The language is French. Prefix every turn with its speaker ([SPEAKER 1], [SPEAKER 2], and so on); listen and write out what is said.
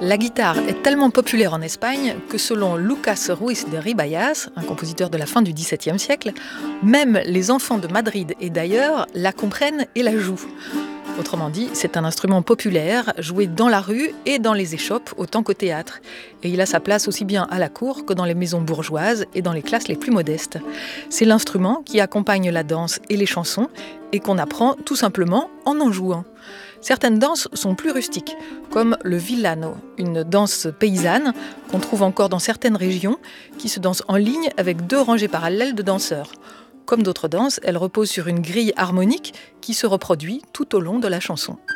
[SPEAKER 1] La guitare est tellement populaire en Espagne que selon Lucas Ruiz de Ribayas, un compositeur de la fin du XVIIe siècle, même les enfants de Madrid et d'ailleurs la comprennent et la jouent. Autrement dit, c'est un instrument populaire, joué dans la rue et dans les échoppes autant qu'au théâtre. Et il a sa place aussi bien à la cour que dans les maisons bourgeoises et dans les classes les plus modestes. C'est l'instrument qui accompagne la danse et les chansons et qu'on apprend tout simplement en jouant. Certaines danses sont plus rustiques, comme le villano, une danse paysanne qu'on trouve encore dans certaines régions, qui se danse en ligne avec 2 rangées parallèles de danseurs. Comme d'autres danses, elle repose sur une grille harmonique qui se reproduit tout au long de la chanson.